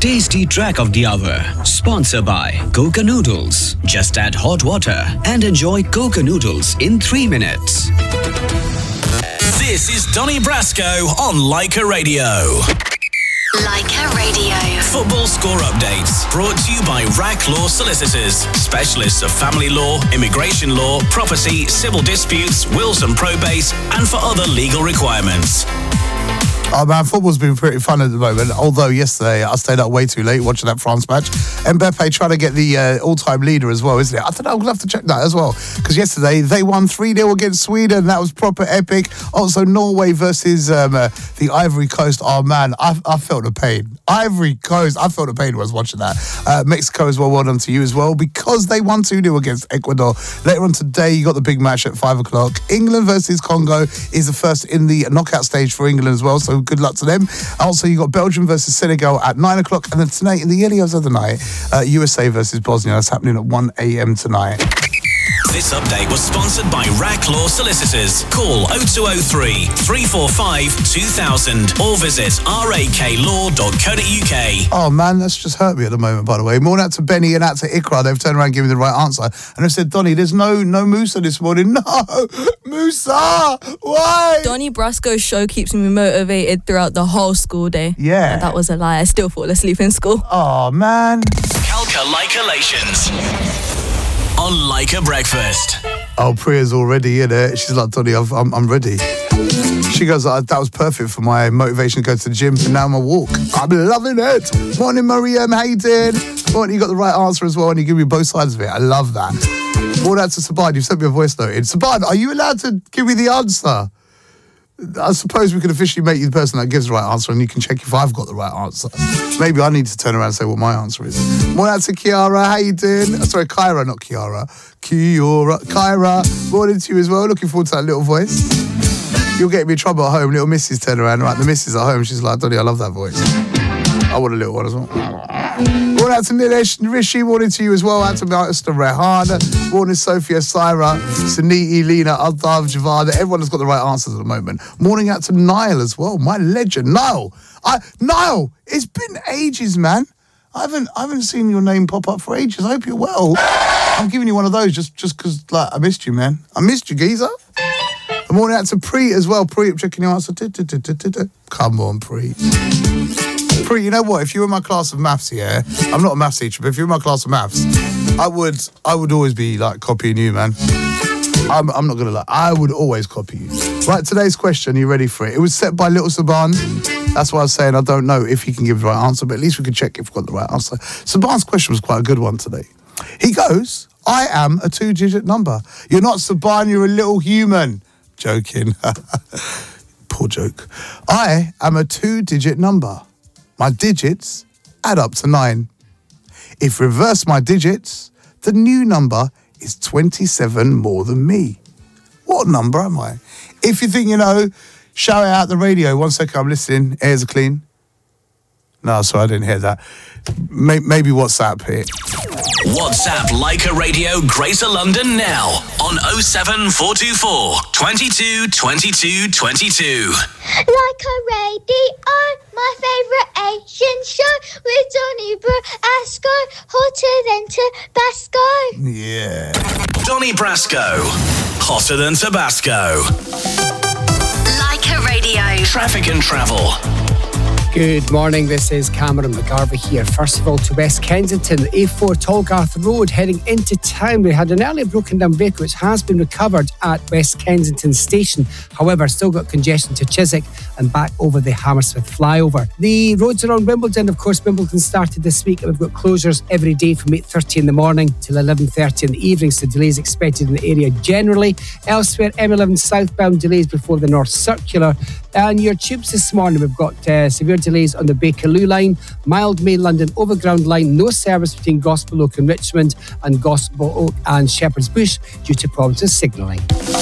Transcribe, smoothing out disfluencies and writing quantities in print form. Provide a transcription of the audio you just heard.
Tasty Track of the Hour. Sponsored by Coca Noodles. Just add hot water and enjoy Coca Noodles in 3 minutes. This is Donny Brasco on Leica Radio. Leica Radio. Football score updates brought to you by Rack Law Solicitors, specialists of family law, immigration law, property, civil disputes, wills and probate, and for other legal requirements. Oh man, football's been pretty fun at the moment. Although yesterday I stayed up way too late watching that France match. Mbappe trying to get the all-time leader as well, isn't it? I don't know, I'm going to have to check that as well. Because yesterday they won 3-0 against Sweden. That was proper epic. Also Norway versus the Ivory Coast. Oh man, I felt the pain. Ivory Coast, I felt the pain when I was watching that. Mexico as well done to you as well. Because they won 2-0 against Ecuador. Later on today, you got the big match at 5 o'clock. England versus Congo is the first in the knockout stage for England as well. So good luck to them. Also, you got Belgium versus Senegal at 9 o'clock. And then tonight, in the early hours of the night, USA versus Bosnia. That's happening at 1 a.m. tonight. This update was sponsored by Rack Law Solicitors. Call 0203 345 2000 or visit raklaw.co.uk. Oh man, that's just hurt me at the moment, by the way. More out to Benny and out to Ikra. They've turned around and given me the right answer. And they've said, Donny, there's no Musa this morning. No, Musa, why? Donny Brasco's show keeps me motivated throughout the whole school day. Yeah. That was a lie. I still fall asleep in school. Oh man. Calca Leica-lations on Leica Breakfast. Oh, Priya's already in it. She's like, Donny, I'm ready. She goes, that was perfect for my motivation to go to the gym, and now I'm a walk. I'm loving it. Morning, Mariam. How you doing? Morning, you got the right answer as well, and you give me both sides of it. I love that. More out to Saban. You sent me a voice note in. Saban, are you allowed to give me the answer? I suppose we could officially make you the person that gives the right answer, and you can check if I've got the right answer. Maybe I need to turn around and say what my answer is. More out to Kiara. How you doing? Sorry, Kyra, not Kiara. Kyra. Morning to you as well. Looking forward to that little voice. You'll get me in trouble at home. Little Missy's turn around. Right, the Missy's at home. She's like, Donny, I love that voice. I want a little one as well. Morning out to Nilesh and Rishi. Morning to you as well. Out to Mr. Rehana. Morning Sophia, Syra, Suniti, Lena, Aldav, Javada. Everyone has got the right answers at the moment. Morning out to Niall as well. My legend, Niall. Niall, it's been ages, man. I haven't seen your name pop up for ages. I hope you're well. I'm giving you one of those just because I missed you, man. I missed you, geezer. Morning out to Preet as well. Preet, I'm checking your answer. Come on, Preet. Preet, you know what? If you were in my class of maths, yeah, I'm not a maths teacher, but if you were in my class of maths, I would always be like copying you, man. I'm not gonna lie. I would always copy you. Right, today's question. Are you ready for it? It was set by Little Saban. That's why I was saying I don't know if he can give the right answer, but at least we can check if we've got the right answer. Saban's question was quite a good one today. He goes, I am a 2-digit number. You're not Saban, you're a little human. Joking. Poor joke. I am a 2-digit number. My digits add up to 9. If reverse my digits, the new number is 27 more than me. What number am I? If you think you know, shout it out the radio. 1 second, I'm listening. Ears are clean. No, sorry, I didn't hear that. Maybe WhatsApp here. WhatsApp Leica Radio Greater London now on 07424 22 22 22. Leica Radio, my favourite Asian show with Donny Brasco, hotter than Tabasco. Yeah. Donny Brasco, hotter than Tabasco. Leica Radio. Traffic and travel. Good morning, this is Cameron McGarvey here. First of all, to West Kensington, A4 Tallgarth Road heading into town. We had an earlier broken down vehicle which has been recovered at West Kensington Station. However, still got congestion to Chiswick and back over the Hammersmith flyover. The roads around Wimbledon, of course, Wimbledon started this week and we've got closures every day from 8:30 in the morning till 11:30 in the evening, so delays expected in the area generally. Elsewhere, M11 southbound delays before the North Circular. And your tubes this morning, we've got severe delays on the Bakerloo line, mild main London overground line, no service between Gospel Oak and Richmond, and Gospel Oak and Shepherd's Bush due to problems with signalling.